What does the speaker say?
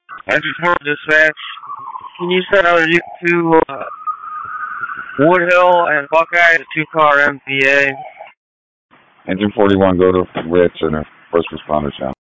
Engine 4 dispatch. Can you send out to Woodhill and Buckeye, the 2-car MPA? Engine 41, go to Red Center, first responder channel.